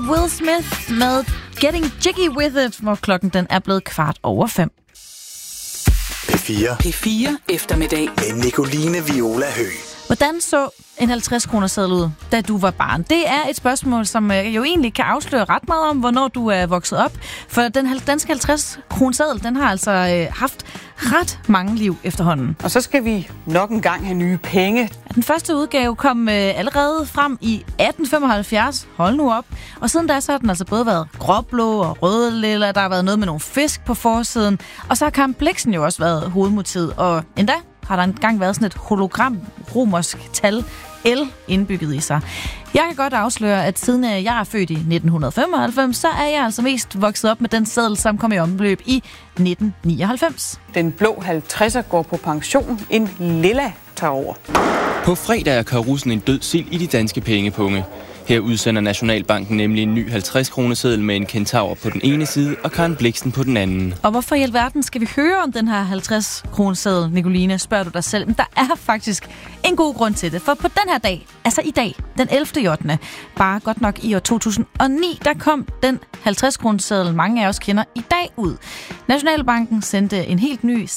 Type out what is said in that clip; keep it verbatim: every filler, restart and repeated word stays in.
Will Smith med Getting Jiggy With It, hvor klokken den er blevet kvart over fem. P fire. P fire eftermiddag. Med Nicoline Viola Høgh. Hvordan så en halvtreds kroner seddel ud, da du var barn? Det er et spørgsmål, som øh, jo egentlig kan afsløre ret meget om, hvornår du er vokset op. For den danske halvtreds kroner seddel, den har altså øh, haft ret mange liv efterhånden. Og så skal vi nok engang have nye penge. Den første udgave kom øh, allerede frem i atten femoghalvfjerds. Hold nu op. Og siden da så har den altså både været gråblå og rødlilla. Der har været noget med nogle fisk på forsiden. Og så har Karen Blixen jo også været hovedmotivet. Og endda har der engang været sådan et hologram romersk tal L indbygget i sig. Jeg kan godt afsløre, at siden jeg er født i nitten femoghalvfems, så er jeg altså mest vokset op med den seddel, som kom i omløb i nitten nioghalvfems. Den blå halvtredser går på pension. En lilla tager over. På fredag er karussen en død sild i de danske pengepunge. Her udsender Nationalbanken nemlig en ny halvtreds kroner seddel med en kentaur på den ene side og Karen Blixen på den anden. Og hvorfor i alverden skal vi høre om den her halvtreds kroner seddel, Nicoline, spørger du dig selv. Men der er faktisk en god grund til det. For på den her dag, altså i dag, den ellevte ottende bare godt nok i år to tusind og ni, der kom den halvtreds kroner seddel, mange af os kender i dag ud. Nationalbanken sendte en helt ny